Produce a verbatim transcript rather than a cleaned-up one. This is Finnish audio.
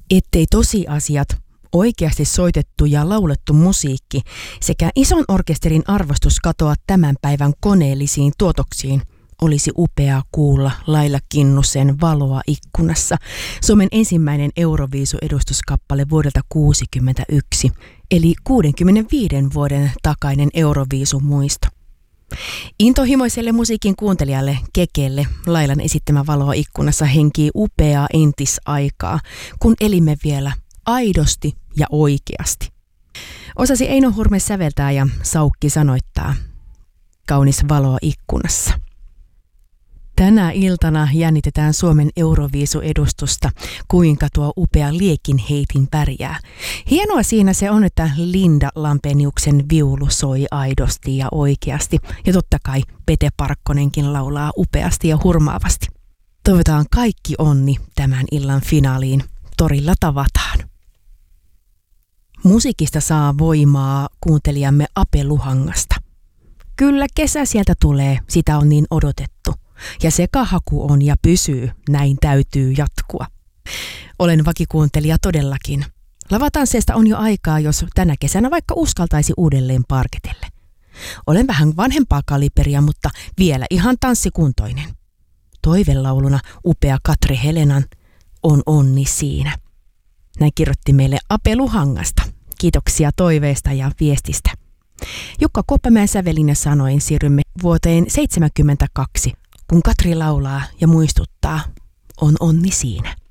Ettei tosiasiat, oikeasti soitettu ja laulettu musiikki sekä ison orkesterin arvostus katoa tämän päivän koneellisiin tuotoksiin, olisi upeaa kuulla Laila Kinnusen Valoa ikkunassa, Suomen ensimmäinen Euroviisu-edustuskappale vuodelta kuusikymmentäyksi, eli kuudenkymmenenviiden vuoden takainen Euroviisu-muisto. Intohimoiselle musiikin kuuntelijalle Kekelle Lailan esittämä Valoa ikkunassa henkii upeaa entisaikaa, kun elimme vielä aidosti ja oikeasti. Osasi Eino Hurme säveltää ja Saukki sanoittaa. Kaunis valoa ikkunassa. Tänä iltana jännitetään Suomen Euroviisu-edustusta, kuinka tuo upea liekinheitin pärjää. Hienoa siinä se on, että Linda Lampeniuksen viulu soi aidosti ja oikeasti. Ja totta kai Pete Parkkonenkin laulaa upeasti ja hurmaavasti. Toivotaan kaikki onni tämän illan finaaliin. Torilla tavataan. Musiikista saa voimaa kuuntelijamme Ape Luhangasta. Kyllä kesä sieltä tulee, sitä on niin odotettu. Ja sekahaku on ja pysyy, näin täytyy jatkua. Olen vakikuuntelija todellakin. Lavatansseista on jo aikaa, jos tänä kesänä vaikka uskaltaisi uudelleen parketelle. Olen vähän vanhempaa kaliberia, mutta vielä ihan tanssikuntoinen. Toivelauluna upea Katri Helenan On onni siinä. Näin kirjoitti meille Ape Luhangasta. Kiitoksia toiveesta ja viestistä. Jukka Koppamäen sävelin ja sanoin siirrymme vuoteen seitsemänkymmentäkaksi, kun Katri laulaa ja muistuttaa, on onni siinä.